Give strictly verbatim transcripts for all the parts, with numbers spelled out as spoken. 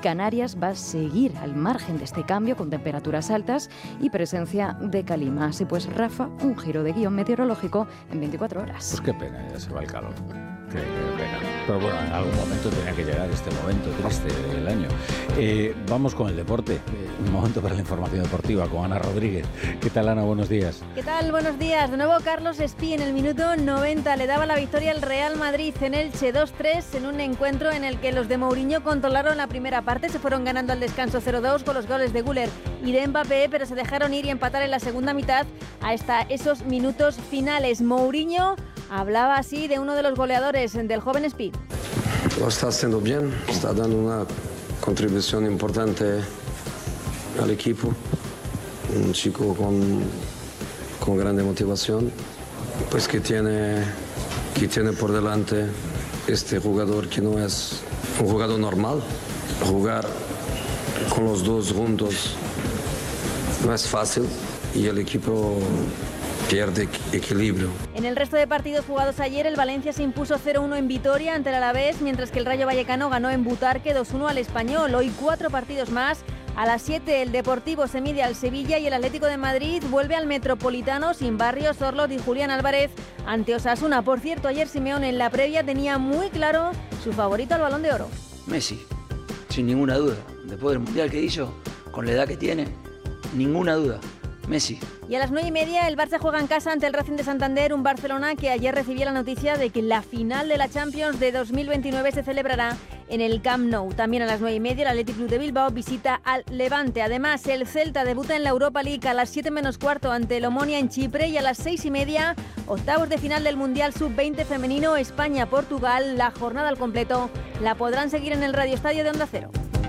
Canarias va a seguir al margen de este cambio con temperaturas altas y presencia de calima. Así pues, Rafa, un giro de guión meteorológico en veinticuatro horas. Pues qué pena, ya se va el calor. Qué, qué pena. Pero bueno, en algún momento tenía que llegar este momento triste del año. Eh, vamos con el deporte. Eh, un momento para la información deportiva con Ana Rodríguez. ¿Qué tal, Ana? Buenos días. ¿Qué tal? Buenos días. De nuevo, Carlos Espí en el minuto noventa le daba la victoria al Real Madrid en Elche dos tres en un encuentro en el que los de Mourinho controlaron la primera parte. Se fueron ganando al descanso cero dos con los goles de Güler y de Mbappé, pero se dejaron ir y empatar en la segunda mitad hasta esos minutos finales. Mourinho hablaba así de uno de los goleadores, del joven Espí. Lo está haciendo bien, está dando una contribución importante al equipo. Un chico con, con grande motivación, pues que tiene, que tiene por delante este jugador que no es un jugador normal. Jugar con los dos juntos no es fácil y el equipo pierde equilibrio. En el resto de partidos jugados ayer, el Valencia se impuso cero uno en Vitoria ante el Alavés, mientras que el Rayo Vallecano ganó en Butarque dos uno al Español. Hoy cuatro partidos más. A las siete el Deportivo se mide al Sevilla y el Atlético de Madrid vuelve al Metropolitano sin Barrios, Orlot y Julián Álvarez ante Osasuna. Por cierto, ayer Simeone en la previa tenía muy claro su favorito al Balón de Oro. Messi, sin ninguna duda. Después del Mundial que hizo, con la edad que tiene, ninguna duda. Messi. Y a las nueve y media el Barça juega en casa ante el Racing de Santander, un Barcelona que ayer recibía la noticia de que la final de la Champions de dos mil veintinueve se celebrará en el Camp Nou. También a las nueve y media el Athletic Club de Bilbao visita al Levante. Además, el Celta debuta en la Europa League a las siete menos cuarto ante el Omonia en Chipre y a las seis y media octavos de final del Mundial sub veinte femenino España-Portugal. La jornada al completo la podrán seguir en el Radio Estadio de Onda Cero.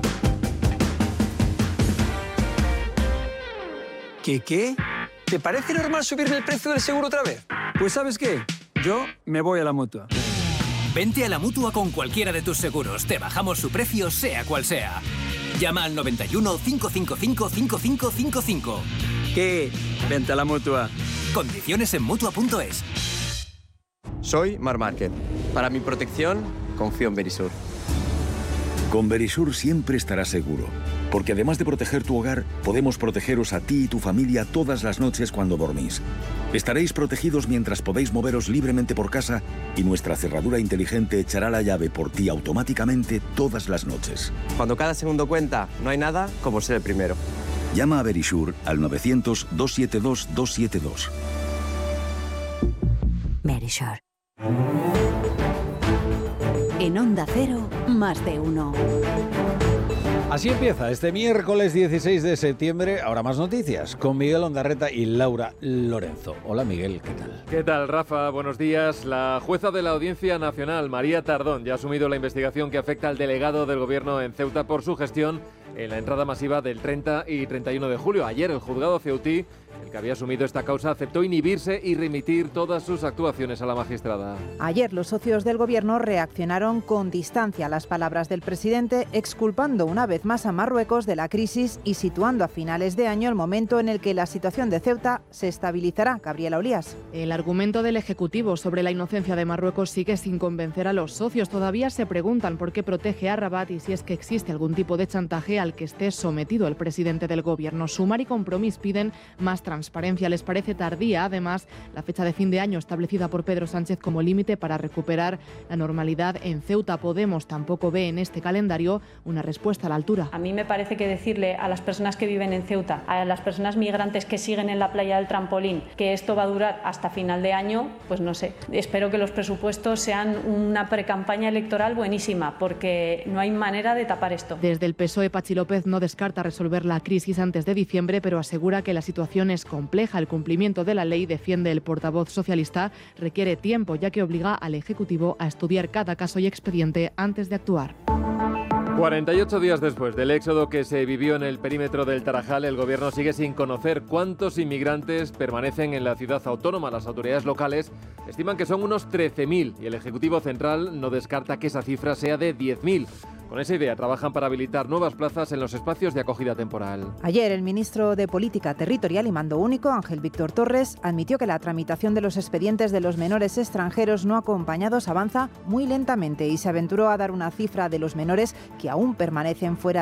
¿Qué qué? ¿Te parece normal subirme el precio del seguro otra vez? Pues ¿sabes qué? Yo me voy a la Mutua. Vente a la Mutua con cualquiera de tus seguros. Te bajamos su precio, sea cual sea. Llama al noventa y uno, cinco cinco cinco, cinco cinco cinco cinco. ¿Qué? Vente a la Mutua. Condiciones en Mutua punto es. Soy Mar Márquez. Para mi protección, confío en Verisur. Con Verisur siempre estarás seguro. Porque además de proteger tu hogar, podemos protegeros a ti y tu familia todas las noches cuando dormís. Estaréis protegidos mientras podéis moveros libremente por casa y nuestra cerradura inteligente echará la llave por ti automáticamente todas las noches. Cuando cada segundo cuenta, no hay nada como ser el primero. Llama a Verisur al novecientos, doscientos setenta y dos, doscientos setenta y dos. Verisur. En Onda Cero, más de uno. Así empieza este miércoles dieciséis de septiembre. Ahora más noticias con Miguel Ondarreta y Laura Lorenzo. Hola Miguel, ¿qué tal? ¿Qué tal, Rafa? Buenos días. La jueza de la Audiencia Nacional, María Tardón, ya ha asumido la investigación que afecta al delegado del Gobierno en Ceuta por su gestión en la entrada masiva del treinta y treinta y uno de julio. Ayer el juzgado ceutí, el que había asumido esta causa, aceptó inhibirse y remitir todas sus actuaciones a la magistrada. Ayer los socios del Gobierno reaccionaron con distancia a las palabras del presidente, exculpando una vez más a Marruecos de la crisis y situando a finales de año el momento en el que la situación de Ceuta se estabilizará. Gabriela Olías. El argumento del Ejecutivo sobre la inocencia de Marruecos sigue sin convencer a los socios. Todavía se preguntan por qué protege a Rabat y si es que existe algún tipo de chantaje al que esté sometido el presidente del Gobierno. Sumar y Compromís piden más transparencia. Les parece tardía, además, la fecha de fin de año establecida por Pedro Sánchez como límite para recuperar la normalidad en Ceuta. Podemos tampoco ve en este calendario una respuesta a la altura. A mí me parece que decirle a las personas que viven en Ceuta, a las personas migrantes que siguen en la playa del Trampolín, que esto va a durar hasta final de año, pues no sé. Espero que los presupuestos sean una precampaña electoral buenísima, porque no hay manera de tapar esto. Desde el P S O E, Pachi López no descarta resolver la crisis antes de diciembre, pero asegura que la situación es compleja. El cumplimiento de la ley, defiende el portavoz socialista, requiere tiempo, ya que obliga al Ejecutivo a estudiar cada caso y expediente antes de actuar. cuarenta y ocho días después del éxodo que se vivió en el perímetro del Tarajal, el Gobierno sigue sin conocer cuántos inmigrantes permanecen en la ciudad autónoma. Las autoridades locales estiman que son unos trece mil y el Ejecutivo Central no descarta que esa cifra sea de diez mil. Con esa idea trabajan para habilitar nuevas plazas en los espacios de acogida temporal. Ayer el ministro de Política Territorial y Mando Único, Ángel Víctor Torres, admitió que la tramitación de los expedientes de los menores extranjeros no acompañados avanza muy lentamente y se aventuró a dar una cifra de los menores que aún permanecen fuera